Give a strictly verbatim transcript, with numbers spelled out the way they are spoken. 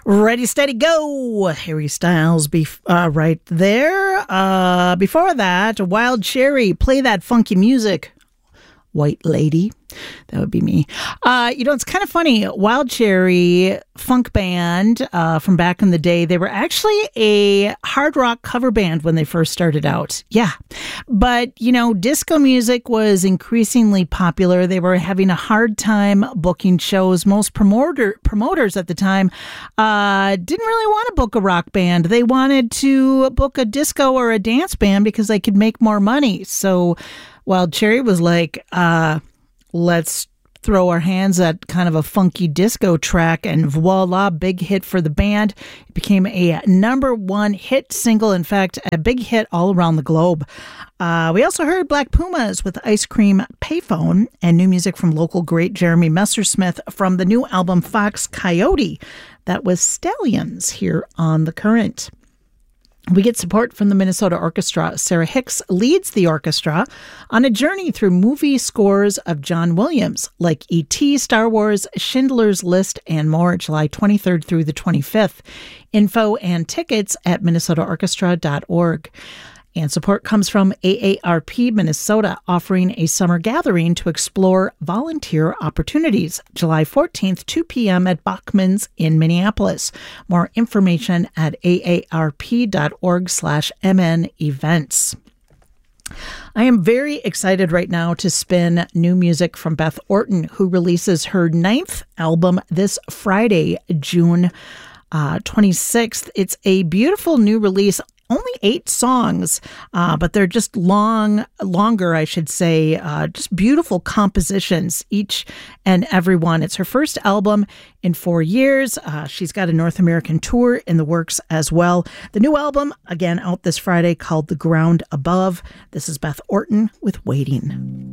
Ready, steady, go. Harry Styles bef- uh, right there. Uh, before that, Wild Cherry, Play That Funky Music. White Lady. That would be me. Uh, you know, it's kind of funny. Wild Cherry, funk band uh, from back in the day. They were actually a hard rock cover band when they first started out. Yeah. But, you know, disco music was increasingly popular. They were having a hard time booking shows. Most promoter promoters at the time uh, didn't really want to book a rock band. They wanted to book a disco or a dance band because they could make more money. So Wild Cherry was like, uh, let's throw our hands at kind of a funky disco track, and voila, big hit for the band. It became a number one hit single. In fact, a big hit all around the globe. Uh, we also heard Black Pumas with Ice Cream Payphone, and new music from local great Jeremy Messersmith from the new album Fox Coyote. That was Stallions here on The Current. We get support from the Minnesota Orchestra. Sarah Hicks leads the orchestra on a journey through movie scores of John Williams, like E T, Star Wars, Schindler's List, and more, July twenty-third through the twenty-fifth. Info and tickets at minnesota orchestra dot org. And support comes from A A R P Minnesota, offering a summer gathering to explore volunteer opportunities. July fourteenth, two p.m. at Bachman's in Minneapolis. More information at aarp.org slash mn events. I am very excited right now to spin new music from Beth Orton, who releases her ninth album this Friday, June uh, twenty-sixth. It's a beautiful new release. Only eight songs, uh, but they're just long, longer, I should say, uh, just beautiful compositions, each and every one. It's her first album in four years. Uh, she's got a North American tour in the works as well. The new album, again, out this Friday, called The Ground Above. This is Beth Orton with Waiting.